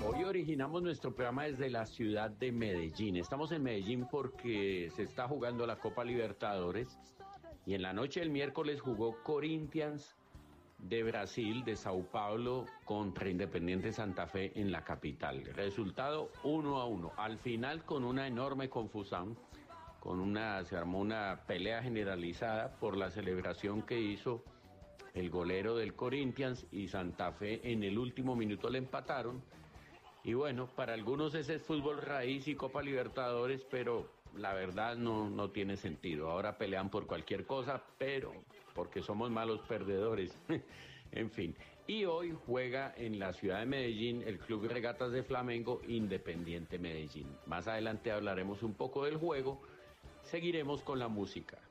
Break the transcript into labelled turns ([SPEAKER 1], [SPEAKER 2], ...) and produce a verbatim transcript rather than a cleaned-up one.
[SPEAKER 1] Hoy originamos nuestro programa desde la ciudad de Medellín. Estamos en Medellín porque se está jugando la Copa Libertadores y en la noche del miércoles jugó Corinthians de Brasil, de Sao Paulo, contra Independiente Santa Fe en la capital. Resultado uno a uno. Al final, con una enorme confusión, con una, se armó una pelea generalizada por la celebración que hizo el golero del Corinthians, y Santa Fe en el último minuto le empataron. Y bueno, para algunos ese es fútbol raíz y Copa Libertadores, pero la verdad no, no tiene sentido. Ahora pelean por cualquier cosa, pero porque somos malos perdedores. En fin. Y hoy juega en la ciudad de Medellín el Club Regatas de Flamengo, Independiente Medellín. Más adelante hablaremos un poco del juego. Seguiremos con la música.